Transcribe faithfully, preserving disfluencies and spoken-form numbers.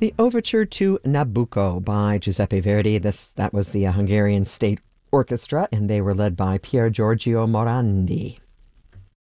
the Overture to Nabucco by Giuseppe Verdi. This That was the uh, Hungarian State Orchestra, and they were led by Pier Giorgio Morandi.